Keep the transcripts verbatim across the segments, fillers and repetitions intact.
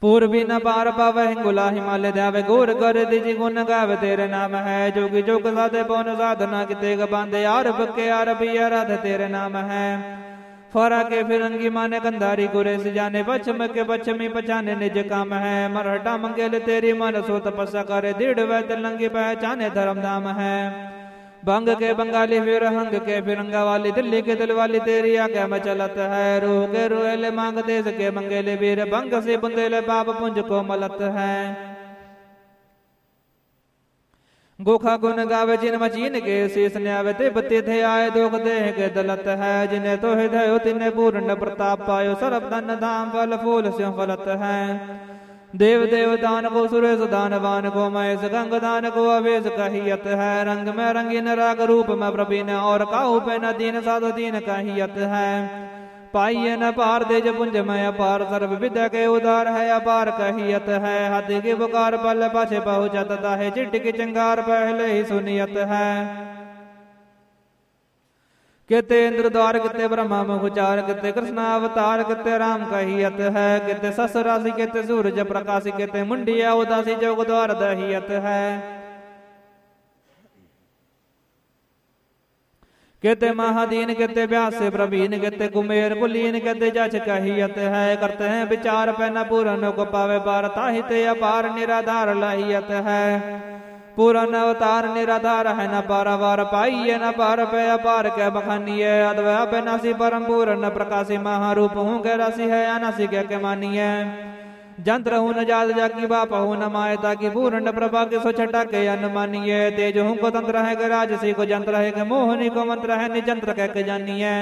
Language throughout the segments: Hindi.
पूर्वी न पार पावे हिंगुला हिमालय ध्यावे गोर कर दिजी गुण गावे तेरे नाम है। जोगी जोग साधे पौन साधना किते बांधे यार बके यार भी राध तेरे नाम है। फरा के फिरंगी माने कंधारी गुरे से जाने पश्चिम के पश्चिमी पहचाने निज काम है। मरहटा मंगेल तेरी मन सो तपस्या करे दृढ़ वै तिलंगी पहचाने धर्म धाम है। भंग के बंगाली फिर हंग के फिरंगा वाली दिल्ली के दिल वाली तेरी आज्ञा में चलत है। रूह के रोएले मांग देश के मंगेले वीर भंग से बुंदेले पाप पुंज को मलत है। गोखा गुन गावे जिन मचीन के शीस न्यावे ते बत्ते थे आए दोख देह के दलत है। जिन्हें तो हृदय तिन्हें पूर्ण प्रताप पायो सरब धन धाम फल फूल स्यों फलत है। देव देव दान को सुरेश दानवान को महेश गंग दान को अवेश कहियत है। रंग में रंगीन राग रूप में प्रवीण और काहू पे न दीन साधु दीन कहियत है। पाइये न पार देज पुंज में अपार सर्व विद्या के उदार है अपार कहियत है। हाथी की पुकार पल पाछे पहुँचत है चिट्ठी की चिंगार पहले ही सुनियत है। किते इंद्र द्वार किते ब्रह्मा मुखचार किते कृष्ण अवतार किते राम कहियत है। किते सस राशि किते सूरज प्रकाश किते मुंडिया उदासी जोग द्वार दहियत है। कहते महादीन कहते व्यास से प्रवीण कहते कुमेर कुलीन कहते जच कहियत है। करते हैं विचार पे न पूरन को पावे पार ताहिते अपार निराधार लाहियत है। पूरन अवतार निराधार है न पारावार पाइये न पार पे अपार के बखानिये। अद्वै अविनाशी परम पूर्ण प्रकाशी महारूप हूँ के राशि है अनासी के, के मानिये। जंत्र हूँ न जात जाकी बाप हूँ न मायता की पूर्ण प्रभा के सो छटा के अनुमानिये। तेज हूँ को तंत्र है के राजसी को जंत्र है के मोहनी को मंत्र है निजंत्र कह के जानिए।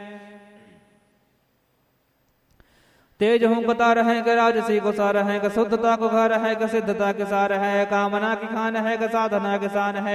तेज हूँ को तार है के राजसी को सार है के शुद्धता को घर है के सिद्धता के सार है। कामना की खान है के साधना के सान है।